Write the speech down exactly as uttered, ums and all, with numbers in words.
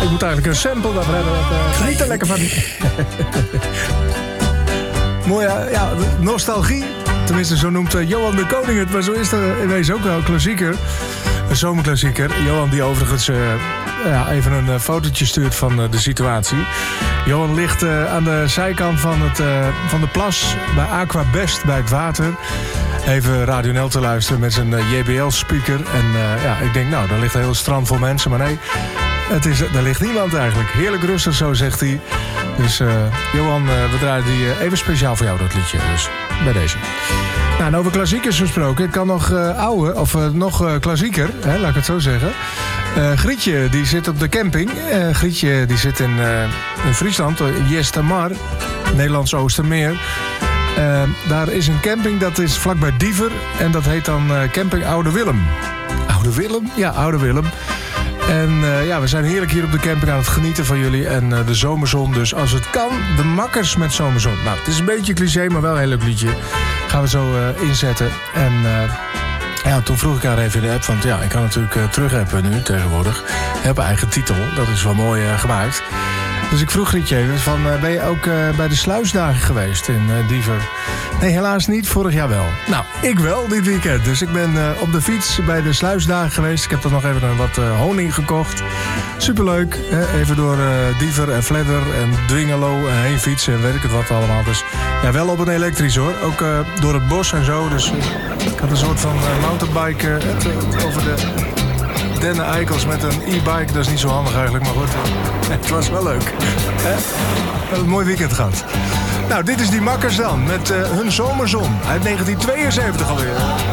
ik moet eigenlijk een sample daarvan hebben. Uh, geniet er lekker van. Mooi, uh, ja, nostalgie. Tenminste, zo noemt uh, Johan de Koning het. Maar zo is er in wezen ook wel een klassieker. Een zomerklassieker. Johan die overigens uh, ja, even een uh, fotootje stuurt van uh, de situatie. Johan ligt uh, aan de zijkant van, het, uh, van de plas bij Aqua Best bij het water. Even Radio N L te luisteren met zijn uh, J B L-speaker. En uh, ja, ik denk, nou, daar ligt een heel strand vol mensen. Maar nee, het is, daar ligt niemand eigenlijk. Heerlijk rustig, zo zegt hij. Dus uh, Johan, uh, we draaien die uh, even speciaal voor jou, dat liedje. Dus bij deze. Nou, en over klassiekers gesproken. Ik kan nog uh, oude, of uh, nog uh, klassieker, hè, laat ik het zo zeggen. Uh, Grietje, die zit op de camping. Uh, Grietje, die zit in, uh, in Friesland, in Jestamar, Nederlands Oostermeer. Uh, daar is een camping, dat is vlakbij Diever. En dat heet dan uh, Camping Oude Willem. Oude Willem? Ja, Oude Willem. En uh, ja, we zijn heerlijk hier op de camping aan het genieten van jullie. En uh, de zomerzon, dus als het kan, de makkers met zomerzon. Nou, het is een beetje cliché, maar wel een heel leuk liedje. Gaan we zo uh, inzetten. En uh, ja, toen vroeg ik haar even in de app, want ja, ik kan natuurlijk uh, terugappen nu tegenwoordig. Heb een eigen titel, dat is wel mooi uh, gemaakt. Dus ik vroeg Grietje even van, uh, ben je ook uh, bij de sluisdagen geweest in uh, Diever? Nee, helaas niet. Vorig jaar wel. Nou, ik wel dit weekend. Dus ik ben uh, op de fiets bij de sluisdagen geweest. Ik heb dan nog even uh, wat uh, honing gekocht. Superleuk. Hè? Even door uh, Diever en Vledder en Dwingelo uh, heen fietsen en weet ik het wat allemaal. Dus ja, wel op een elektrisch hoor. Ook uh, door het bos en zo. Dus uh, ik had een soort van uh, mountainbike uh, het, uh, over de Denne Eikels met een e-bike. Dat is niet zo handig eigenlijk, maar goed. Het was wel leuk. Hè? Een mooi weekend gehad. Nou, dit is die makkers dan. Met uh, hun zomerzon uit negentien tweeënzeventig alweer.